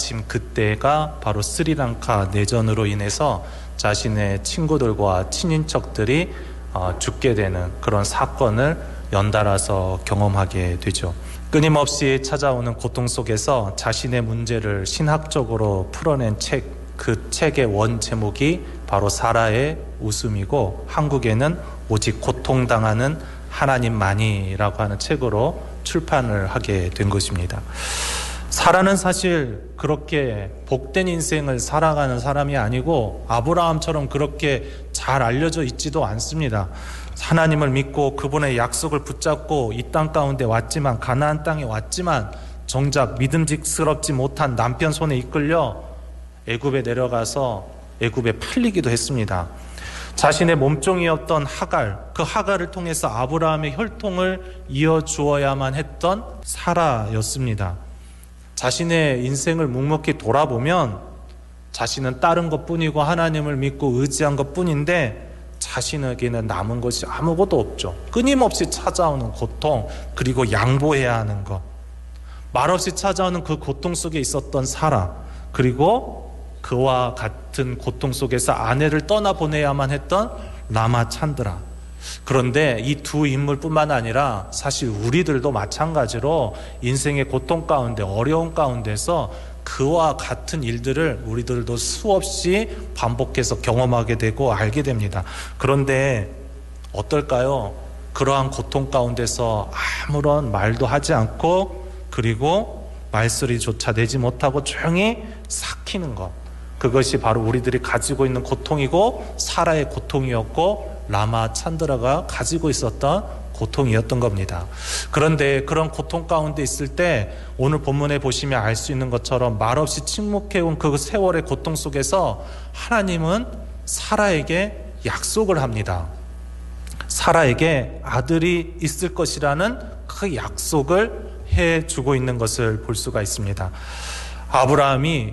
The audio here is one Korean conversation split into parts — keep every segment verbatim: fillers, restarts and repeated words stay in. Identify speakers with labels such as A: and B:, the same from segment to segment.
A: 마침 그때가 바로 스리랑카 내전으로 인해서 자신의 친구들과 친인척들이 죽게 되는 그런 사건을 연달아서 경험하게 되죠. 끊임없이 찾아오는 고통 속에서 자신의 문제를 신학적으로 풀어낸 책, 그 책의 원 제목이 바로 사라의 웃음이고 한국에는 오직 고통당하는 하나님만이라고 하는 책으로 출판을 하게 된 것입니다. 사라는 사실 그렇게 복된 인생을 살아가는 사람이 아니고 아브라함처럼 그렇게 잘 알려져 있지도 않습니다. 하나님을 믿고 그분의 약속을 붙잡고 이 땅 가운데 왔지만, 가나안 땅에 왔지만 정작 믿음직스럽지 못한 남편 손에 이끌려 애굽에 내려가서 애굽에 팔리기도 했습니다. 자신의 몸종이었던 하갈, 그 하갈을 통해서 아브라함의 혈통을 이어주어야만 했던 사라였습니다. 자신의 인생을 묵묵히 돌아보면 자신은 따른 것뿐이고 하나님을 믿고 의지한 것뿐인데 자신에게는 남은 것이 아무것도 없죠. 끊임없이 찾아오는 고통, 그리고 양보해야 하는 것, 말없이 찾아오는 그 고통 속에 있었던 사라, 그리고 그와 같은 고통 속에서 아내를 떠나보내야만 했던 라마 찬드라. 그런데 이 두 인물뿐만 아니라 사실 우리들도 마찬가지로 인생의 고통 가운데, 어려운 가운데서 그와 같은 일들을 우리들도 수없이 반복해서 경험하게 되고 알게 됩니다. 그런데 어떨까요? 그러한 고통 가운데서 아무런 말도 하지 않고, 그리고 말소리조차 내지 못하고 조용히 삭히는 것, 그것이 바로 우리들이 가지고 있는 고통이고 사라의 고통이었고 라마 찬드라가 가지고 있었던 고통이었던 겁니다. 그런데 그런 고통 가운데 있을 때 오늘 본문에 보시면 알 수 있는 것처럼 말없이 침묵해온 그 세월의 고통 속에서 하나님은 사라에게 약속을 합니다. 사라에게 아들이 있을 것이라는 그 약속을 해주고 있는 것을 볼 수가 있습니다. 아브라함이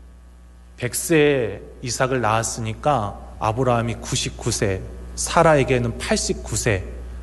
A: 백 세에 이삭을 낳았으니까 아브라함이 구십구 세, 사라에게는 팔십구 세,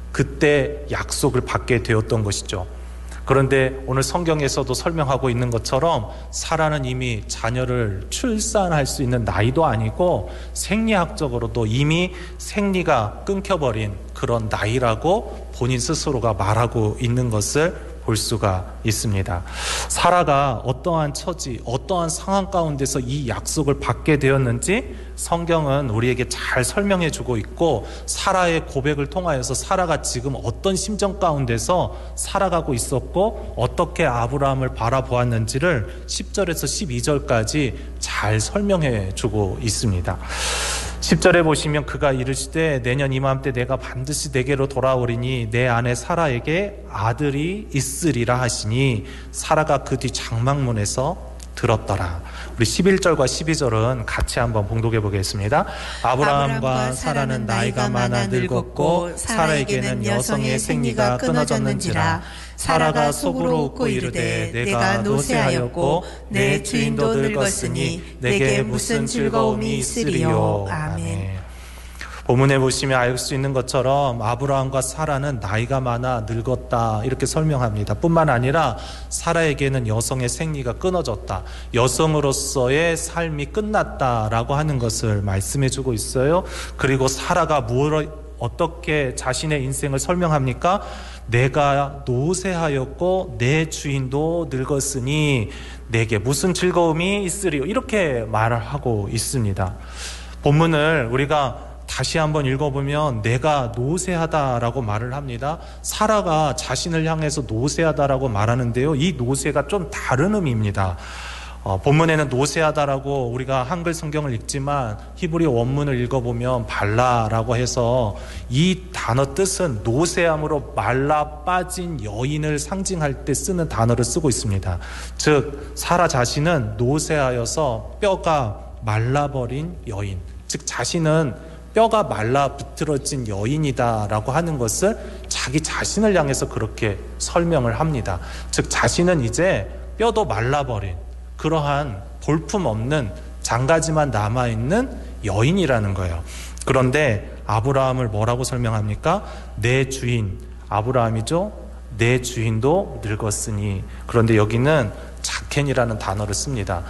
A: 그때 약속을 받게 되었던 것이죠. 그런데 오늘 성경에서도 설명하고 있는 것처럼 사라는 이미 자녀를 출산할 수 있는 나이도 아니고 생리학적으로도 이미 생리가 끊겨버린 그런 나이라고 본인 스스로가 말하고 있는 것을 볼 수가 있습니다. 사라가 어떠한 처지, 어떠한 상황 가운데서 이 약속을 받게 되었는지 성경은 우리에게 잘 설명해 주고 있고, 사라의 고백을 통하여서 사라가 지금 어떤 심정 가운데서 살아가고 있었고 어떻게 아브라함을 바라보았는지를 십 절에서 십이 절까지 잘 설명해 주고 있습니다. 십 절에 보시면 그가 이르시되 내년 이맘때 내가 반드시 내게로 돌아오리니 내 아내 사라에게 아들이 있으리라 하시니 사라가 그 뒤 장막문에서 들었더라. 우리 십일 절과 십이 절은 같이 한번 봉독해 보겠습니다. 아브라함과 사라는 나이가 많아 늙었고 사라에게는 여성의 생리가 끊어졌는지라. 사라가 속으로 웃고 이르되 내가 노쇠하였고 내 주인도 늙었으니 내게 무슨 즐거움이 있으리요. 아멘. 본문에 보시면 알 수 있는 것처럼 아브라함과 사라는 나이가 많아 늙었다 이렇게 설명합니다. 뿐만 아니라 사라에게는 여성의 생리가 끊어졌다, 여성으로서의 삶이 끝났다라고 하는 것을 말씀해 주고 있어요. 그리고 사라가 무엇, 어떻게 자신의 인생을 설명합니까? 내가 노쇠하였고 내 주인도 늙었으니 내게 무슨 즐거움이 있으리요, 이렇게 말을 하고 있습니다. 본문을 우리가 다시 한번 읽어보면 내가 노쇠하다라고 말을 합니다. 사라가 자신을 향해서 노쇠하다라고 말하는데요, 이 노쇠가 좀 다른 의미입니다. 어, 본문에는 노쇠하다라고 우리가 한글 성경을 읽지만 히브리 원문을 읽어보면 발라라고 해서 이 단어 뜻은 노쇠함으로 말라 빠진 여인을 상징할 때 쓰는 단어를 쓰고 있습니다. 즉 사라 자신은 노쇠하여서 뼈가 말라버린 여인, 즉 자신은 뼈가 말라 비틀어진 여인이다라고 하는 것을 자기 자신을 향해서 그렇게 설명을 합니다. 즉 자신은 이제 뼈도 말라버린 그러한 볼품없는 장가지만 남아있는 여인이라는 거예요. 그런데 아브라함을 뭐라고 설명합니까? 내 주인, 아브라함이죠. 내 주인도 늙었으니. 그런데 여기는 자켄이라는 단어를 씁니다.